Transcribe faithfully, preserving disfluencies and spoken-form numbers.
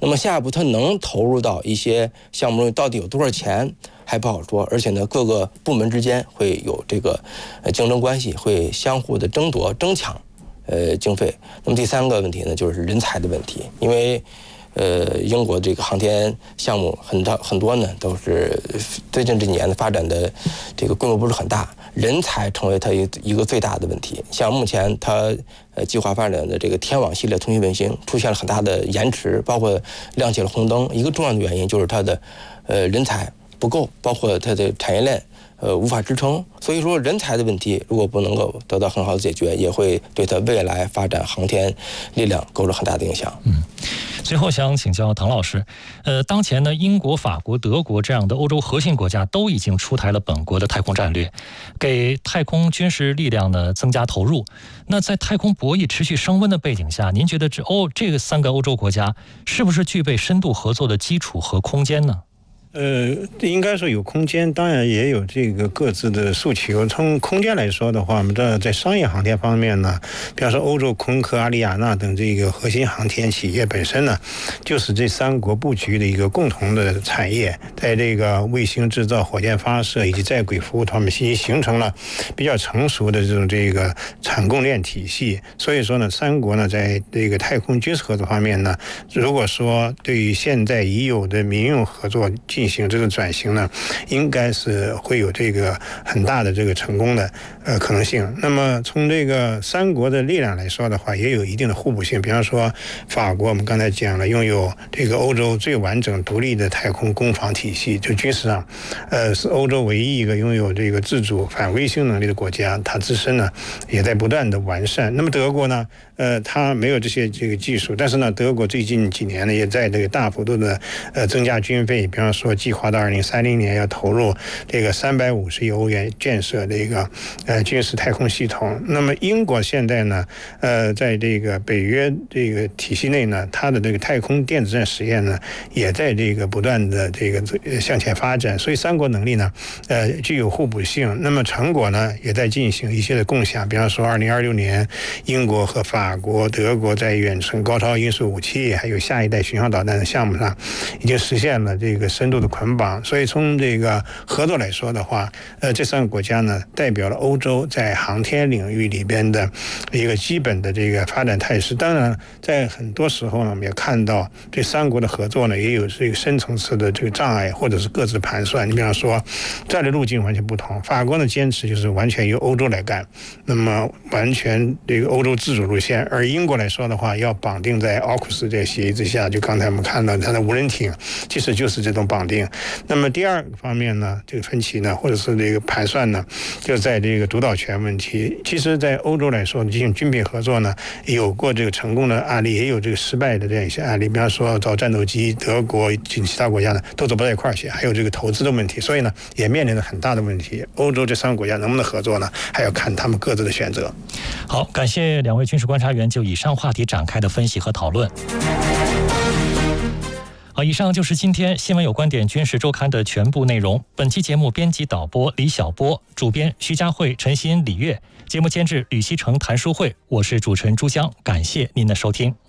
那么下一步它能投入到一些项目中到底有多少钱还不好说，而且呢各个部门之间会有这个呃竞争关系，会相互的争夺争抢呃经费。那么第三个问题呢就是人才的问题，因为呃英国这个航天项目很大很多呢都是最近这几年的发展的这个规模不是很大，人才成为它一一个最大的问题。像目前它呃计划发展的这个天网系列通讯卫星出现了很大的延迟，包括亮起了红灯，一个重要的原因就是它的呃人才不够，包括它的产业链呃无法支撑。所以说人才的问题如果不能够得到很好的解决，也会对它未来发展航天力量构成很大的影响。 嗯，最后想请教唐老师，呃，当前呢，英国、法国、德国这样的欧洲核心国家都已经出台了本国的太空战略，给太空军事力量呢增加投入。那在太空博弈持续升温的背景下，您觉得这欧这个三个欧洲国家是不是具备深度合作的基础和空间呢？ 呃，应该说有空间，当然也有这个各自的诉求。从空间来说的话，我们知道在商业航天方面呢，比方说欧洲空客、阿里亚纳等这个核心航天企业本身呢，就是这三国布局的一个共同的产业，在这个卫星制造、火箭发射以及在轨服务方面，已经形成了比较成熟的这种这个产供链体系。所以说呢，三国呢在这个太空军事合作方面呢，如果说对于现在已有的民用合作进行这个转型呢，应该是会有这个很大的这个成功的呃可能性。那么从这个三国的力量来说的话，也有一定的互补性。比方说法国，我们刚才讲了，拥有这个欧洲最完整独立的太空攻防体系，就军事上，呃，是欧洲唯一一个拥有这个自主反卫星能力的国家。它自身呢也在不断的完善。那么德国呢，呃，它没有这些这个技术，但是呢，德国最近几年呢也在这个大幅度的呃增加军费，比方说计划到二零三零年要投入这个三百五十亿欧元建设这个呃军事太空系统。那么英国现在呢，呃，在这个北约这个体系内呢，它的这个太空电子战实验呢，也在这个不断的这个向前发展。所以三国能力呢，呃，具有互补性。那么成果呢，也在进行一些的共享。比方说，二零二六年，英国和法国、德国在远程高超音速武器还有下一代巡航导弹的项目上，已经实现了这个深度的捆绑。所以从这个合作来说的话，呃，这三个国家呢，代表了欧洲在航天领域里边的一个基本的这个发展态势。当然，在很多时候呢，我们也看到这三国的合作呢，也有这个深层次的这个障碍，或者是各自盘算。你比方说，战略路径完全不同。法国呢，坚持就是完全由欧洲来干，那么完全这个欧洲自主路线。而英国来说的话，要绑定在奥库斯这个协议之下，就刚才我们看到它的无人艇，其实就是这种绑定。那么第二个方面呢，这个分歧呢，或者是这个盘算呢，就在这个主导权问题。其实，在欧洲来说，进行军备合作呢，有过这个成功的案例，也有这个失败的这样一些案例。比方说造战斗机，德国及其他国家呢都走不到一块儿去，还有这个投资的问题，所以呢，也面临着很大的问题。欧洲这三个国家能不能合作呢？还要看他们各自的选择。 好，感谢两位军事观察员就以上话题展开的分析和讨论。好，以上就是今天新闻有观点军事周刊的全部内容。本期节目编辑导播李晓波，主编徐佳慧、陈欣、李月，节目监制吕希成、谭淑慧，我是主持人朱江，感谢您的收听。